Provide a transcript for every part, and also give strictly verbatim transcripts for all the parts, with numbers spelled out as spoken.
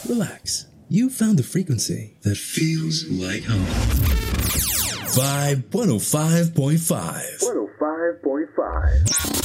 Relax. You found the frequency that feels like home. Vibe one oh five point five. one oh five point five.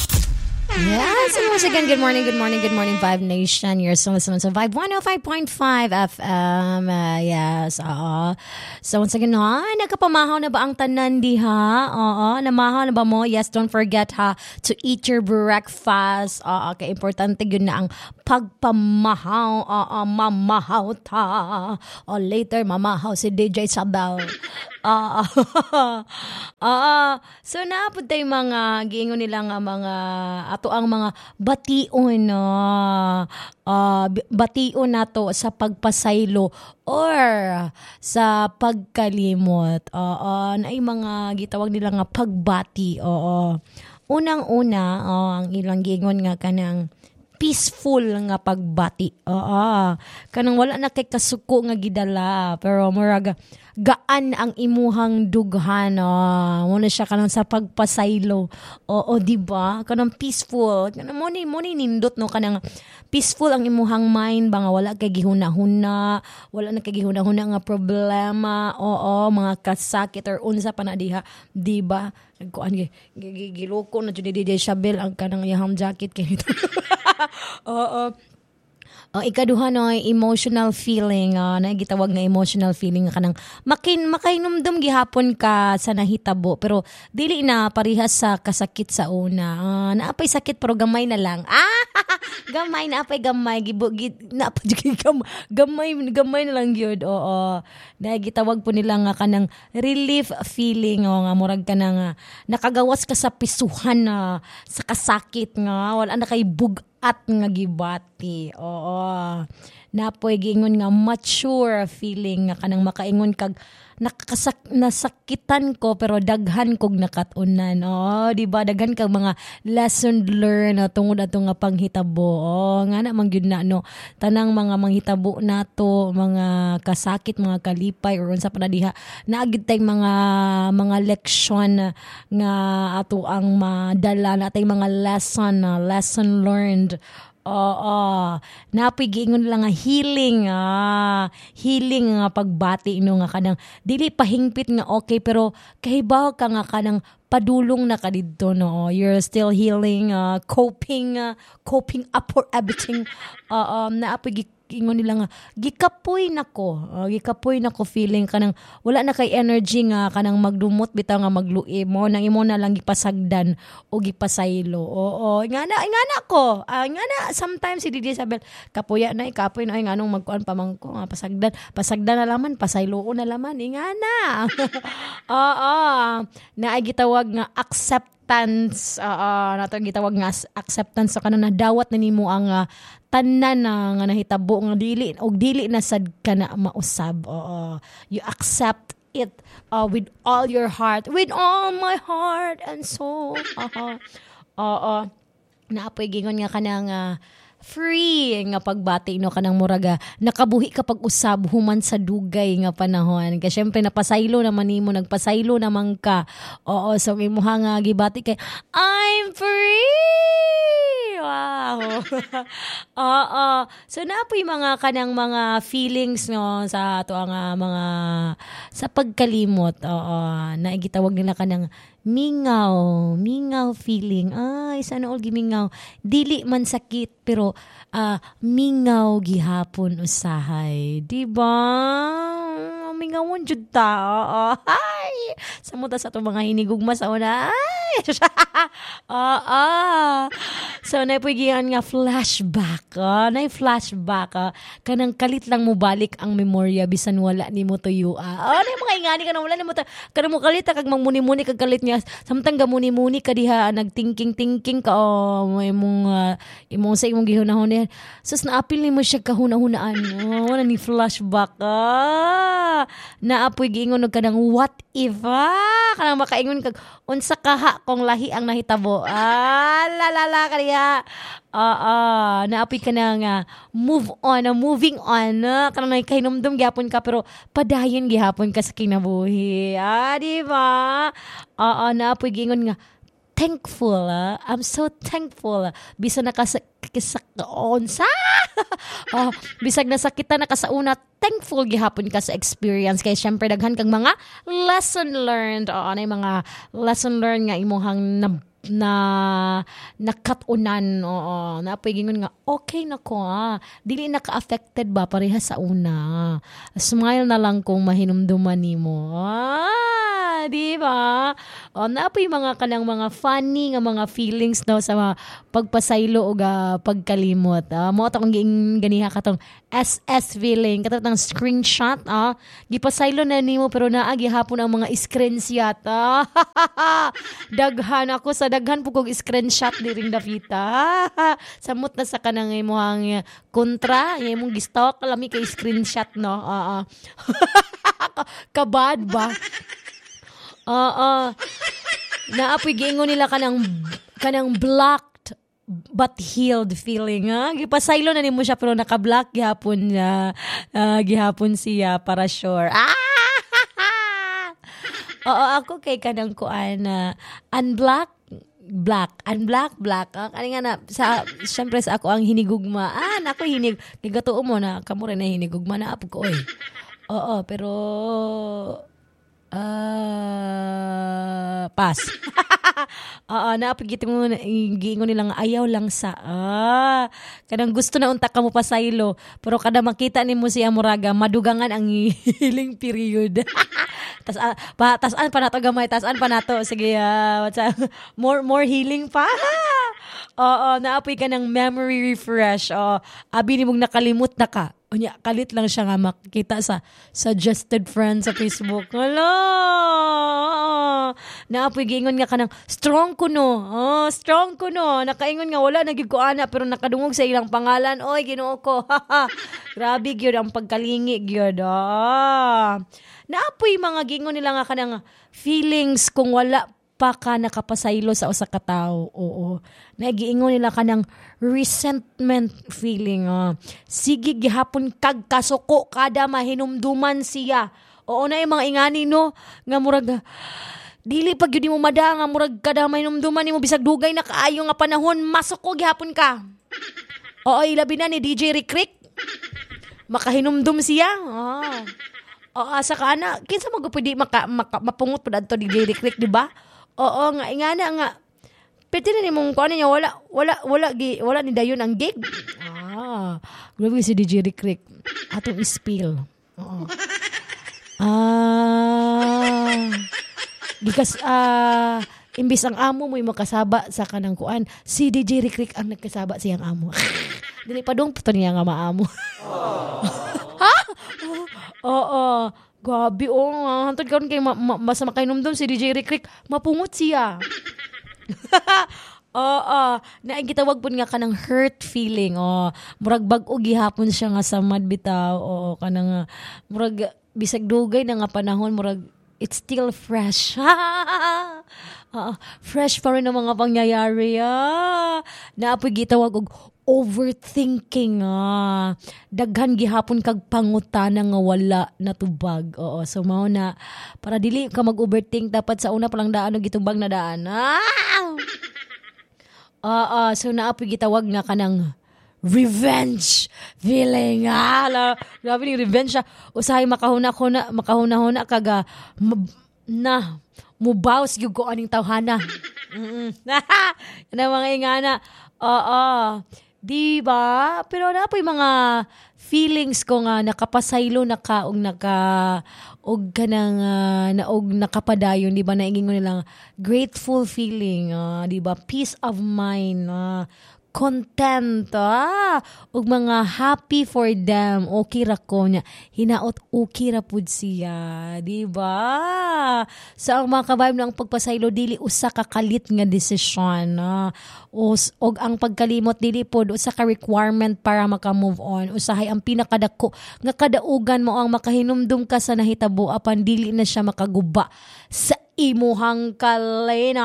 Yes, and once again, good morning, good morning, good morning, Vibe Nation. You're still listening to Vibe one oh five point five F M. Uh, yes, oo. So once again, ha, nagkapamahaw na ba ang tanan diha? Oo, namahaw na ba mo? Yes, don't forget ha, to eat your breakfast. Oo, kaya importante yun na ang pagpamahaw. Oo, mamahaw ta. O later, mamahaw si D J Sabel. Oo. Oo. So, naapod tayo mga, giingon nila nga mga, ato ang mga bation, no? Uh, bation na to sa pagpasaylo or sa pagkalimot. Oo. Na ay mga gitawag nila nga pagbati. Oo. Unang-una, oh, ang ilang giingon nga kanang peaceful nga pagbati. Oo. Kanang wala na kay kasuko nga gidala. Pero muraga, gaan ang imuhang dughan. Oh. Muna siya kanang sa pagpasaylo. Oo, diba? Kanang peaceful. Kanang muna, muna nindot, no? Kanang peaceful ang imuhang mind. Ba nga wala kay gihuna-huna. Wala na kay gihuna-huna nga problema. Oo, mga kasakit or unsa pa na diha. Diba? Kuan giloko na jud ni D J Shabel ang kanang yahang jacket kay nito. Oo. Uh, ikaduha no, emotional feeling, uh, na gitawag nga emotional feeling nga kanang makin makahinumdum gihapon ka sa nahitabo pero dili na parihas sa kasakit sa una. Uh, naapay sakit pero gamay na lang. Ah, gamay na apay gamay gibo gid naapay gamay, gamay gamay na lang gyud. Oo. Na gitawag po nila nga kanang relief feeling, o nga murag ka na nga nakagawas ka sa pisuhan na uh, sa kasakit nga wala na kay bug at nga gibati. Oo. Napoy gingon nga mature feeling nga kanang makaingon kag nakasak nasakitan ko pero daghan kog nakatunan. Oh, di ba daghan kag mga lesson learned na tungod ato nga panghitabo. Oh, nga na man gyud na no. Tanang mga manghitabo nato, mga kasakit, mga kalipay or unsa pa na diha. Naagid tay mga mga leksyon nga ato ang madala natay mga lesson, uh, lesson learned. Oo. Napoy giingon lang nga healing, ah. Healing nga pagbati no nga kanang dili pahingpit nga okay pero kahibaw ka nga kanang padulong na ka didto no. You're still healing, uh, coping, uh, coping up for everything. Uh, um, naapoy ingon nila nga gikapoy nako, uh, gikapoy nako feeling kanang wala na kay energy nga kanang magdumot bitaw nga magluim mo nang imo na lang gipasagdan o gipasaylo. Oo, nga na nga na ko. Uh, nga na sometimes si D J Isabel kapuya na ikapoy na ay nganong magkuan pa man ko nga pasagdan, pasagdan na laman, pasaylo na laman, nga na. Oo, na ay gitawag nga accept acceptance, uh, nato gitawag nga acceptance sa kanang nadawat na nimo ang uh, tanan na nga nahitabo nga dili og dili na sad ka na mausab. Oo, you accept it uh, with all your heart, with all my heart and soul. Oo, oo, naapoy gingon nga kanang uh, free nga pagbati no kanang muraga nakabuhi kapag usab human sa dugay nga panahon kay syempre napasaylo naman nimo nagpasaylo naman ka. Oo, so imuha nga gibati kay I'm free. Wow. Oo, so napoy mga kanang mga feelings no sa ato ang uh, mga sa pagkalimot. Oo, naigitawag nila kanang mingaw, mingaw feeling. Ay, sana all gimingaw. Dili man sakit pero uh, mingaw gihapon usahay. Diba? Mingawon jud ta. Ay, samuta sa itong mga hinigugma sa una. Ay, oo. So, naipugihan nga flashback. Uh, na flashback. Uh, kanang kalit lang mo balik ang memorya bisan wala ni mo tuyo. Uh, oh, na mga ingani ka na wala ni mo. Kanang mo kalit kag mangmuni-muni kag kalit niya. Samtang gamuni-muni ka diha nagthinking-thinking ka. Oh, imong, uh, imong sa imong gihunahon yan. Sus, naapil ni mo siya kahunahunaan. Oh, wala ni flashback. Ah, naapoy giingon og kanang what if ah kanang makaingon kag unsa kaha kung lahi ang nahitabo. Ah, la la la kaniya. Ah, ah, naapoy ka na nga move on, uh, moving on. Uh, kanang nakahinumdum gyapon ka pero padayon gihapon ka sa kinabuhi. Ah, di ba? Ah, ah, naapoy giingon nga thankful. Ah. I'm so thankful. Bisa nakasakon sa. uh, bisag nasakita na ka sa una, thankful gihapon ka sa experience. Kaya syempre daghan kang mga lesson learned. O ano yung mga lesson learned nga imuhang na na nakatunan, oo, na pagingon nga okay na ko ah, dili naka-affected ba pareha sa una, smile na lang kung mahinumduman nimo, ah, di ba? O napoy mga kanang mga funny nga mga feelings daw sa mga pagpasaylo o ga pagkalimot, ah, mo ta kung ganiha katong S S feeling katong screenshot, ah, gipasaylo na nimo pero naagi hapon ang mga screenshot, ah. Daghan ako sa daghan po kong screenshot di ring dapita. Samot na sa kanang imong kontra, imong gistalk lami kay screenshot no. Oo. Kabad ba? Oo. Naapoy giingon nila kanang kanang blocked but healed feeling, ha? Gipasaylo na nimo siya pero naka-block gihapon niya. Uh, gihapon siya para sure. Ah! Oo, ako kay kanang kuan na uh, unblock black, unblock black. Ah, kani nga na sa syempre sa ako ang hinigugma. Ah, nako hinig gigatuo mo na kamo rin na hinigugma na apo ko oy. Oo, pero uh, pass. Oo, napagiti mo giingon nila nga ayaw lang sa ah, kanang gusto na unta ka mo pasaylo pero kada makita nimo siya muraga madugangan ang healing period. tas uh, pa tasan pa nato gamay, tasan pa nato sige, uh, what's uh, more more healing pa. Oo, naapoy ka ng memory refresh. Oh, abi ni mong nakalimot na ka. Unya, kalit lang siya nga makikita sa suggested friends sa Facebook. Hala! Naapoy giingon nga kanang strong kuno. Oh, strong kuno. Nakaingon nga wala nagig ko ana pero nakadungog sa ilang pangalan. Oy, Ginoo ko. Grabe gyud ang pagkalingi gyud. Ah. Naapoy mga gingon nila nga kanang feelings kung wala pa ka nakapasaylo sa usa ka tawo. Oo. Nagiingon nila kanang resentment feeling. Uh. Sige gihapon kag kasuko kada mahinumduman siya. Oo na yung mga ingani no nga murag dili pag yun mo mada nga murag kada mahinumduman nimo bisag dugay na kaayo nga panahon masuko gihapon ka. Oo, ilabi na ni D J Rick Rick. Makahinumdum siya. Ah. Oo, asa ka na. Kinsa magpudi maka, maka mapungot pud adto di Rick di ba? Oo nga ingana nga. Pwede na ni mong kuan niya wala wala wala gi wala ni dayon ang gig. Ah, grabe si D J Rick atong spill. Oo. Ah. Gikas ah imbis ang amo mo makasaba sa kanang kuan, si D J Rick ang nagkasaba siyang amo. Dili pa dong puto niya nga maamo. Ha? Oo. Gabi, oh. Hantod karon kay ma- ma- basta makainomdom si D J Rick mapungot siya. Oo. Na gitawag pud nga kanang hurt feeling. Oh. Murag bag-o gihapon siya nga samad bitaw. Oo, kanang murag bisag dugay na nga panahon murag it's still fresh. Uh, fresh pa rin ang mga pangyayari. Ah. Naapoy gitawag og overthinking. Ah. Daghan gihapon kag pangutana nga wala natubag. Oo, so mao na para dili ka mag-overthink dapat sa una pa lang daan og gitubag na daan. Ah. Oo, so naapoy gitawag nga kanang revenge feeling. Ah, grabe ni revenge siya. Usahay makahuna-huna, makahuna-huna kaga mab- na mubaws gyud ko aning tawhana. Mm. Yan mga ingana. Oo. Di ba? Pero na po yung mga feelings ko nga nakapasaylo na ka og naka og kanang uh, naog nakapadayon, di ba? Naingon nilang grateful feeling, uh, di ba? Peace of mind, uh, content, ah, ug mga happy for them, okay ra ko niya, hinaot okay ra pud siya, di ba? Sa ang mga kabayb ng pagpasaylo dili usa ka kalit nga desisyon, ah, Us, og ang pagkalimot dili pod usa ka requirement para maka-move on. Usahay ang pinakadako nga kadaugan mo ang makahinumdum ka sa nahitabo apan dili na siya makaguba sa imuhang kalina.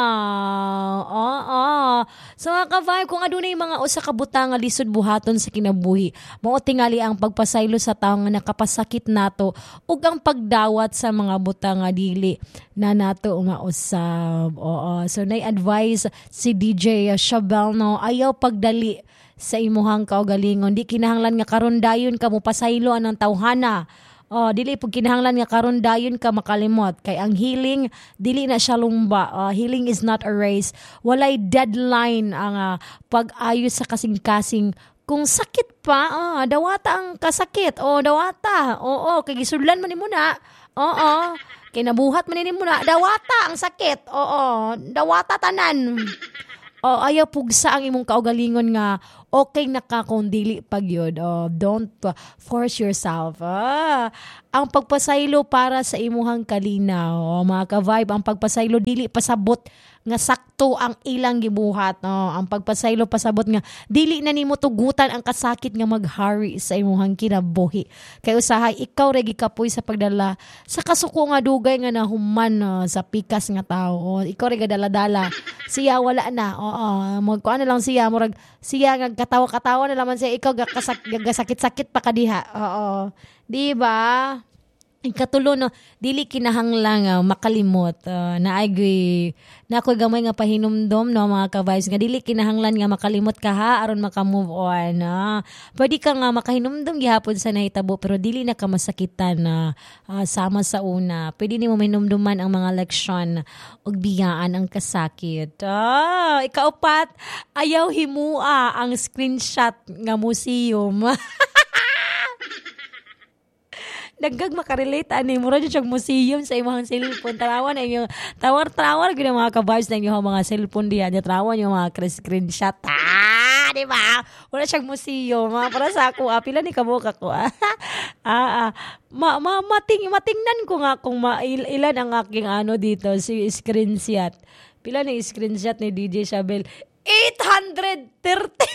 Oo. So mga ka-vibe, kung adunay mga usa ka butang nga lisod buhaton sa kinabuhi, mao tingali ang pagpasaylo sa tawo nga nakapasakit nato ug ang pagdawat sa mga butang nga dili na nato mausab. Oo. So nay-advise si D J Shabel no, ayaw pagdali sa imuhang kaugalingon. Di kinahanglan nga karon dayon ka mo pasaylo anang tawhana. Oh, dili pug kinahanglan nga karon dayon ka makalimot kay ang healing dili na siya lumba. Uh, healing is not a race. Walay deadline ang uh, pag-ayos sa kasing-kasing. Kung sakit pa, uh, dawata ang kasakit. O, oh, dawata. Oo, kay gisudlan man nimo na. Oo. Kay nabuhat man nimo na. Dawata ang sakit. Oo, dawata tanan. O, ayaw pugsa ang imong kaugalingon nga okay na ka kung dili pag yun. Oh, don't uh, force yourself. Ah, ang pagpasaylo para sa imuhang kalinaw. Oh, mga ka-vibe, ang pagpasaylo dili pasabot nga sakto ang ilang gibuhat. Oh, ang pagpasaylo pasabot nga dili na nimo tugutan ang kasakit nga maghari sa imuhang kinabuhi. Kay usahay ikaw ra gikapoy sa pagdala sa kasuko nga dugay nga nahuman uh, sa pikas nga tao. Oh, ikaw ra gadala-dala. Siya wala na. Oo, magkuan na lang siya murag siya nga katawa-katawa na naman siya ikaw gasakit-sakit pa kadiha. Oo. Di ba? Ikatulo no, dili kinahanglang uh, makalimot uh, na ay na ako gamay nga pahinumdom no mga ka-vibes nga dili kinahanglan nga makalimot ka ha aron maka-move on. Uh. Pwede ka nga makahinumdom gihapon sa nahitabo pero dili na ka masakitan na uh, uh, sama sa una. Pwede nimo mahinumduman ang mga leksyon ug biyaan ang kasakit. Ah, ikaupat, ayaw himua ang screenshot nga museum. Daggag makarelate ani mura jud siyang museum sa imong cellphone. Tarawan ay yung tawar-tawar gid mga ka-vibes na yung mga cellphone diyan. Tarawan yung mga screenshot. Ah, di ba? Wala siyang museum. Ah, para sa ako, ah, pila ni kabuka ko. Ah, ah, ma, ma, mating, matingnan ko nga kung ma, il, ilan ang aking ano dito, si screenshot. Pila ni screenshot ni D J Shabel? eight hundred thirty.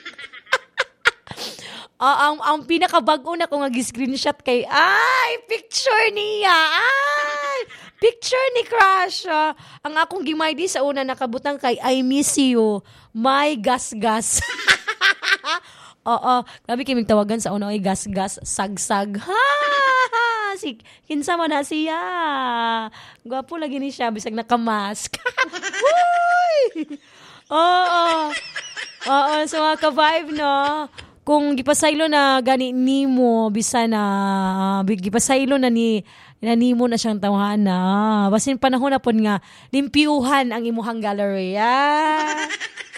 Uh, ang ang pinakabago na ko nga gi-screenshot kay ay picture niya ay picture ni Crush uh, ang akong gimay di sa una nakabutang kay I miss you my gas-gas. Oo, grabe kay tawagan sa una ay gas-gas sagsag. Ha! Si kinsa man na siya. Gwapo lagi ni siya bisag naka-mask. Uy! Oo. Oo, so mga ka-vibe no. Kung gipasaylo na gani nimo bisan na uh, gipasaylo na ni na nimo na siyang tawhana. Basin panahon na pon nga limpyuhan ang imuhang gallery. Ah.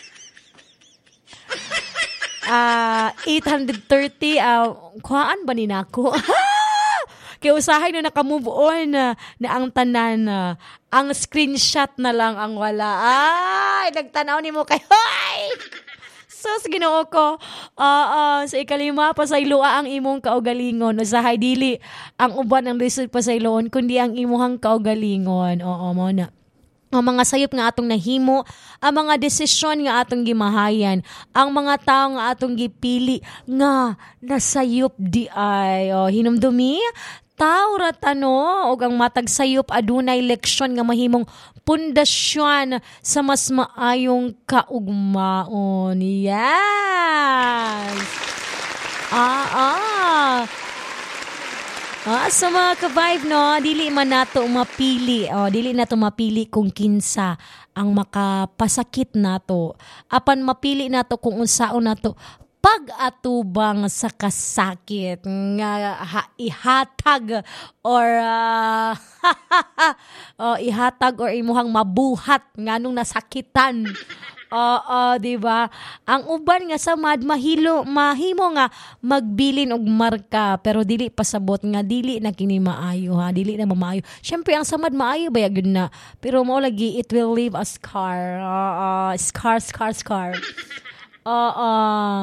Uh, eight hundred thirty uh, kuhaan ba ni nako? Kaya usahay na naka-move on na, na ang tanan uh, ang screenshot na lang ang wala. Ay, nagtanaw nimo kay hoy. So, sa ginoo ko, uh, uh, sa ikalima, pasaylua ang imong kaugalingon. Usahay dili ang uban ang lisod pasayloon, kundi ang imong kaugalingon. Oo, mo na. Ang mga sayop nga atong nahimo, ang mga desisyon nga atong gimahayan, ang mga tao nga atong gipili nga nasayop di ay. O, hinumdumi, tao ratano, o ang matag sayop adunay leksyon nga mahimong pundasyon sa mas maayong kaugmaon. Yes! Ah, ah. Ah, sa mga ka-vibe, no, dili man nato mapili. Oh, dili nato mapili kung kinsa ang makapasakit nato. Apan mapili nato kung unsaon nato pag-atubang sa kasakit nga ha, ihatag or uh, oh, ihatag or imuhang mabuhat nganong nasakitan. Oo, uh, uh, di ba? Ang uban nga samad mahilo mahimo nga magbilin og marka pero dili pasabot nga dili na kini maayo ha, dili na mamaayo. Syempre ang samad maayo ba gyud na pero mao lagi it will leave a scar. Uh, uh, scar scar scar. Oo. Uh, uh,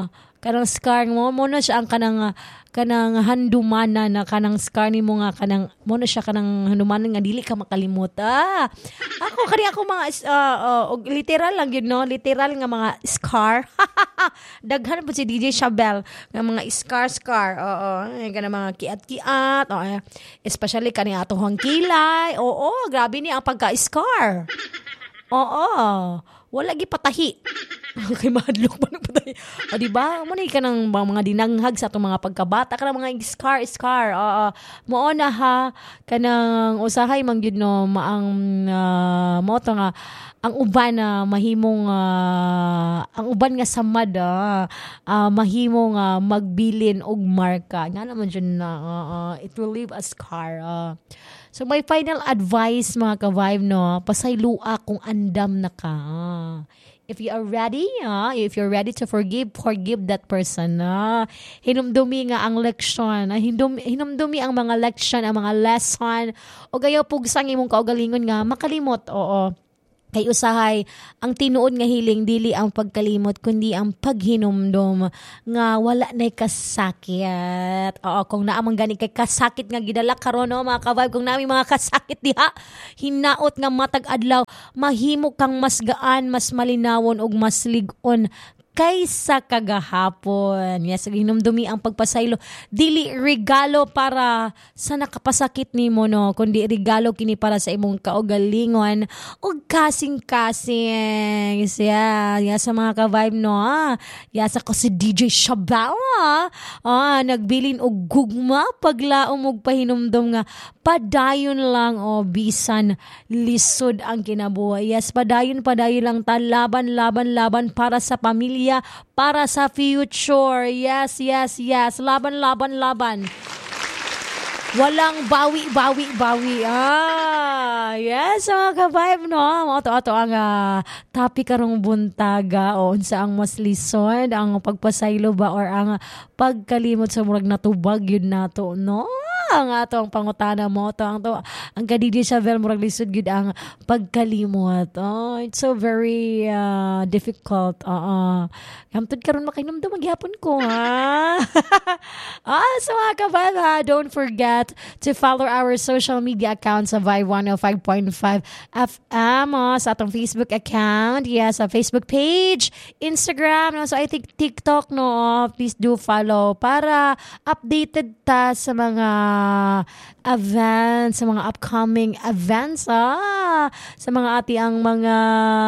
kanang scar mo mo na siya ang kanang kanang handumana na kanang scar ni mo nga kanang mo na siya kanang handumanan nga dili ka makalimot. Ah, ako kani ako mga uh, uh, literal lang yun no, literal nga mga scar. Daghan po si D J Shabel nga mga scar scar. Oo, ay kana mga kiat-kiat. Oo, especially kani ato hang kilay. Oo, grabe ni ang pagka-scar. Oo. Wala gi patahi. Kay mahadlok pa ng patahi. O diba? Mo ni ka ng mga dinanghag sa itong mga pagkabata. Ka ng mga scar, scar. Oo. Mo na ha. Kanang usahay man yun no. Maang uh, mo to nga. Ang uban na uh, mahimong uh, ang uban nga samad uh, uh, mahimong uh, magbilin og marka. Nga naman dyan na uh, uh, it will leave a scar. Uh. So my final advice mga ka-vibe no, pasaylua kung andam na ka. If you are ready, uh, if you're ready to forgive, forgive that person. Uh, hinumdumi nga ang leksyon. Uh, hinum, hinumdumi ang mga leksyon, ang mga lesson. O gayo pugsang imong kaugalingon nga makalimot. Oo. Kay usahay, ang tinuod nga hiling dili ang pagkalimot kundi ang paghinumdom nga wala nay kasakit. Oo, kung naamang gani kay kasakit nga gidala karon no mga ka-vibe, kung nami mga kasakit diha, hinaot nga matag adlaw, mahimo kang mas gaan, mas malinawon ug mas lig-on kaysa kagahapon. Yes, hinumdumi ang pagpasaylo. Dili regalo para sa nakapasakit nimo no, kundi regalo kini para sa imong kaugalingon ug kasing-kasing. Yes, yeah, yeah, sa mga ka-vibe no. Ah. Yes, ako si D J Shabel. Ah, ah nagbilin og gugma paglaom og pahinumdom nga padayon lang o oh, bisan lisod ang kinabuhi. Yes, padayon padayon lang ta, laban laban laban para sa pamilya, para sa future. Yes, yes, yes. Laban, laban, laban. Walang bawi, bawi, bawi. Ah, yes, mga ka-vibe, no? Ito, ito ang uh, topic karong buntaga o unsa ang mas lisod, ang pagpasaylo ba or ang pagkalimot sa murag natubag yun nato, no? Ang atong pangutana mo to ang to ang kadidi sa vel murag lisod gid ang pagkalimot. Oh, it's so very uh, difficult. Oo. Kamtud karon makinomdom maghapon ko ha. Ah, so mga ka-vibe, ha, don't forget to follow our social media accounts sa Vibe one oh five point five F M oh, sa atong Facebook account. Yes, sa Facebook page, Instagram, no? So I think TikTok no. Please do follow para updated ta sa mga events, sa mga upcoming events, ah, sa mga ati ang mga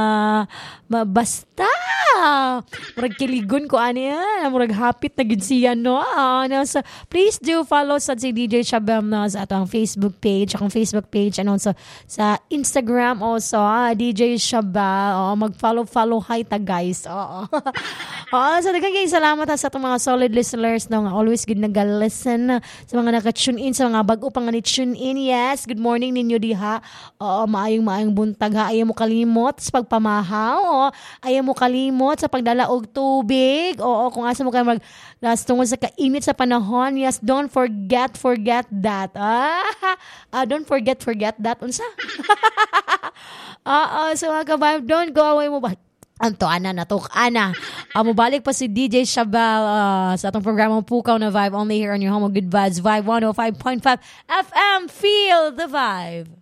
basta murag kiligon ko ani yan, murag hapit na gid siya no. Ah, no, so please do follow sa si D J Shabel no, sa atong Facebook page, akong Facebook page and also sa Instagram also, ah, D J Shabel. Oh, mag-follow follow hi ta guys. Oo. Oh, so daghang kay salamat ha, sa atong mga solid listeners no, nga always good naga-listen, sa mga naka-tune in, sa mga bago pang ni-tune in. Yes, good morning ninyo diha. Oo, maayong maayong buntag ha. Ayaw mo kalimot sa pagpamahaw. Oo, ayaw mo kalimot sa pagdala og tubig. Oo, kung asa mo kayo mag tungod sa kainit sa panahon. Yes, don't forget, forget that. Ah, uh, don't forget, forget that. Unsa? Oo, so mga ka-vibe, don't go away mo ba? Anto, ana, natok, ana. Uh, mubalik pa si D J Shabel uh, sa atong programang Pukaw na Vibe, only here on your home of good vibes, Vibe one oh five point five F M. Feel the vibe.